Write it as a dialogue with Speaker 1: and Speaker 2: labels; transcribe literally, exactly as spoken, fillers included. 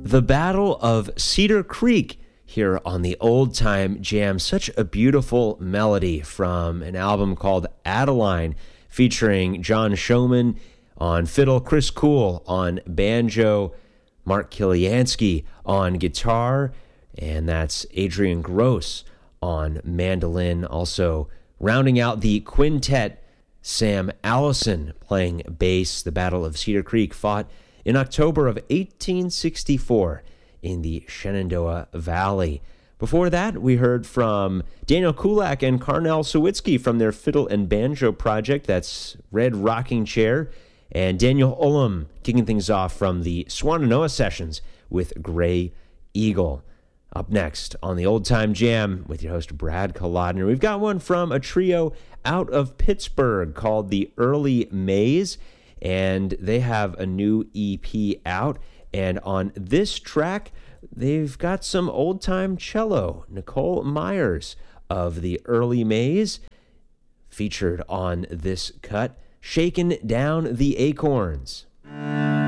Speaker 1: The Battle of Cedar Creek here on the Old Time Jam. Such a beautiful melody from an album called Adeline, featuring John Showman on fiddle, Chris Cool on banjo, Mark Kiliansky on guitar, and that's Adrian Gross on mandolin. Also rounding out the quintet, Sam Allison playing bass. The Battle of Cedar Creek fought in October of eighteen sixty-four in the Shenandoah Valley. Before that, we heard from Daniel Kulak and Carnell Sawitsky from their fiddle and banjo project, that's Red Rocking Chair, and Daniel Ullum kicking things off from the Swannanoa Sessions with Gray Eagle. Up next on the Old Time Jam with your host Brad Kolodner, we've got one from a trio out of Pittsburgh called the Early Mays, and they have a new E P out, and on this track they've got some old-time cello. Nicole Myers of the Early Mays featured on this cut, Shaking Down the Acorns.